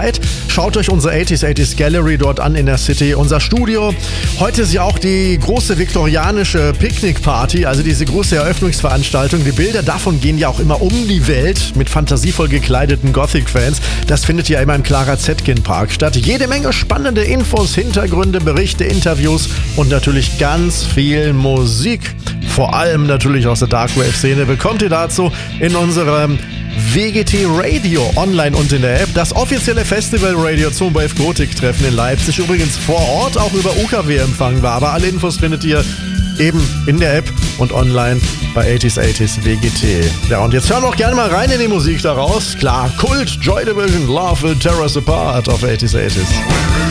Zeit. Schaut euch unsere 80s Gallery dort an in der City, unser Studio. Heute ist ja auch die große viktorianische Picknickparty, also diese große Eröffnungsveranstaltung. Die Bilder davon gehen ja auch immer um die Welt mit fantasievoll gekleideten Gothic-Fans. Das findet ja immer im Clara Zetkin Park statt. Jede Menge spannende Infos, Hintergründe, Berichte, Interviews und natürlich ganz viel Musik. Vor allem natürlich aus der Darkwave-Szene bekommt ihr dazu in unserem WGT Radio online und in der App. Das offizielle Festival-Radio zum Wave Gothic-Treffen in Leipzig. Übrigens vor Ort auch über UKW empfangbar. Aber alle Infos findet ihr eben in der App und online bei 80s WGT. Ja, und jetzt hören wir auch gerne mal rein in die Musik daraus. Klar, Kult, Joy Division, Love Will Tear Us Apart auf 80s.